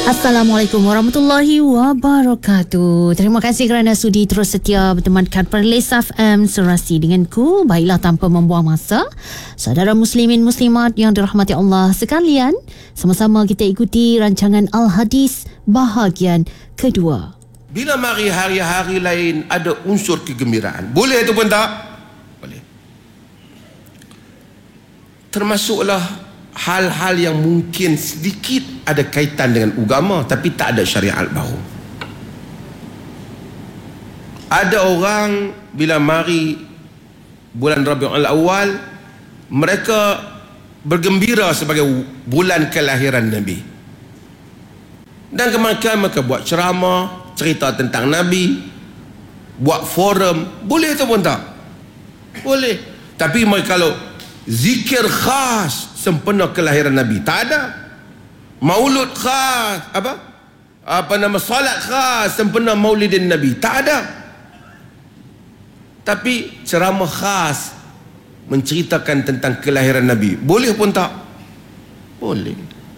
Assalamualaikum warahmatullahi wabarakatuh. Terima kasih kerana sudi terus setia bertemankan Perlis FM Serasi denganku. Baiklah, tanpa membuang masa, saudara muslimin muslimat yang dirahmati Allah sekalian, sama-sama kita ikuti rancangan Al-Hadis bahagian kedua. Bila mari hari-hari lain ada unsur kegembiraan, boleh ataupun tak? Boleh. Termasuklah hal-hal yang mungkin sedikit ada kaitan dengan agama tapi tak ada syariat baru. Ada orang bila mari bulan Rabiul Awal, mereka bergembira sebagai bulan kelahiran Nabi, dan mereka buat ceramah, cerita tentang Nabi, buat forum. Boleh ataupun tak? Boleh. Tapi mereka kalau zikir khas sempena kelahiran Nabi, tak ada. Maulud khas, salat khas sempena maulidin Nabi, tak ada. Tapi ceramah khas menceritakan tentang kelahiran Nabi, boleh pun tak? Boleh.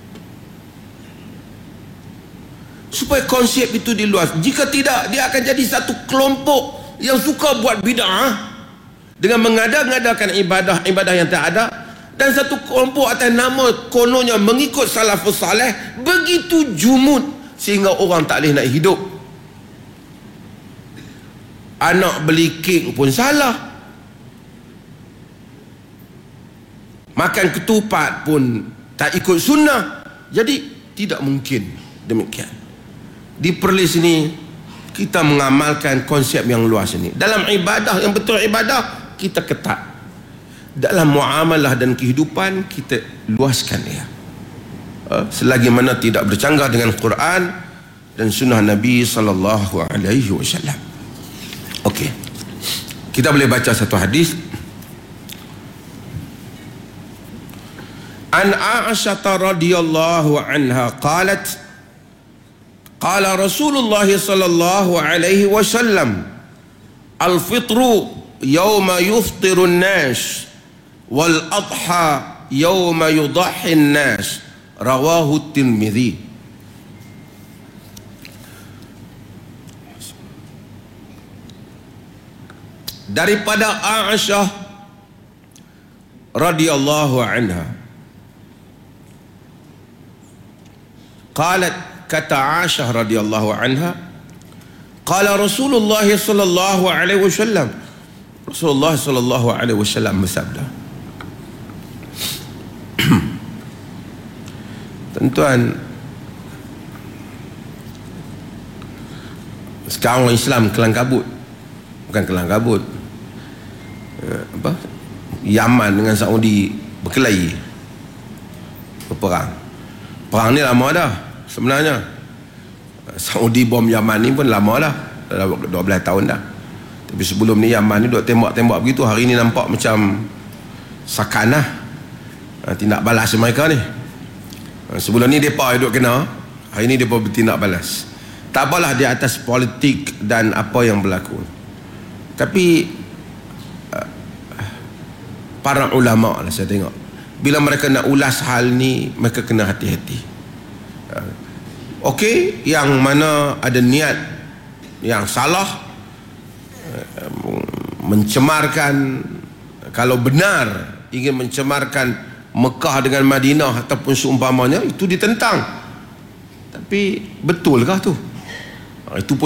Supaya konsep itu diluas. Jika tidak, dia akan jadi satu kelompok yang suka buat bid'ah dengan mengada-ngadakan ibadah yang tak ada, dan satu kelompok atas nama kononnya mengikut salafus saleh begitu jumud sehingga orang tak boleh nak hidup. Anak beli kek pun salah, makan ketupat pun tak ikut sunnah. Jadi tidak mungkin demikian. Di Perlis ini kita mengamalkan konsep yang luas ini. Dalam ibadah yang betul ibadah, kita ketat. Dalam muamalah dan kehidupan, kita luaskan dia, selagi mana tidak bercanggah dengan Quran dan sunnah Nabi sallallahu alaihi wasallam. Okey, kita boleh baca satu hadis. An Aisyah radhiyallahu anha qalat, qala Rasulullah sallallahu alaihi wasallam, al-fitru yawma yuftirun nas wal adha yawma yudahhin nas, rawahu Tirmidzi. Daripada Aisyah radhiyallahu anha, qalat, kata Aisyah radhiyallahu anha, qala Rasulullah sallallahu alaihi wasallam, Rasulullah sallallahu alaihi wasallam bersabda. Tuan-tuan, sekarang orang Islam kelang kabut. Bukan kelang kabut, Yaman dengan Saudi berkelahi, berperang. Perang ni lama dah sebenarnya. Saudi bom Yaman ni pun lama dah 12 tahun dah. Tapi sebelum ni Yaman ni duk tembak-tembak begitu. Hari ni nampak macam sakanah, tindak balas mereka ni. Sebelum ni mereka duk kena, hari ni mereka bertindak balas. Tak apalah, di atas politik dan apa yang berlaku. Tapi para ulama lah saya tengok, bila mereka nak ulas hal ni, mereka kena hati-hati. Okey, yang mana ada niat yang salah, mencemarkan, kalau benar ingin mencemarkan Mekah dengan Madinah ataupun seumpamanya, itu ditentang. Tapi betulkah tu? Itu pun